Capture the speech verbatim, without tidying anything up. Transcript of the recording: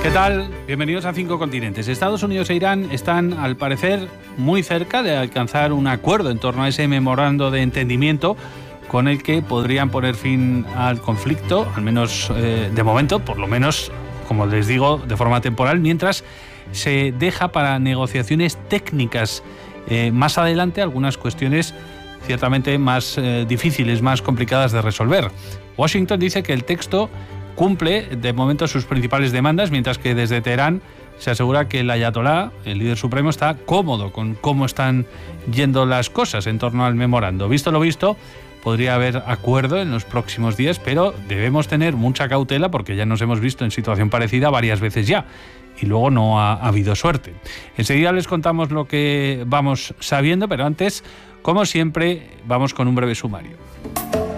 ¿Qué tal? Bienvenidos a Cinco Continentes. Estados Unidos e Irán están, al parecer, muy cerca de alcanzar un acuerdo en torno a ese memorando de entendimiento con el que podrían poner fin al conflicto, al menos eh, de momento, por lo menos, como les digo, de forma temporal, mientras se deja para negociaciones técnicas eh, más adelante algunas cuestiones ciertamente más eh, difíciles, más complicadas de resolver. Washington dice que el texto cumple de momento sus principales demandas, mientras que desde Teherán se asegura que el ayatolá, el líder supremo, está cómodo con cómo están yendo las cosas en torno al memorando. Visto lo visto, podría haber acuerdo en los próximos días, pero debemos tener mucha cautela porque ya nos hemos visto en situación parecida varias veces ya y luego no ha, ha habido suerte. Enseguida les contamos lo que vamos sabiendo, pero antes, como siempre, vamos con un breve sumario.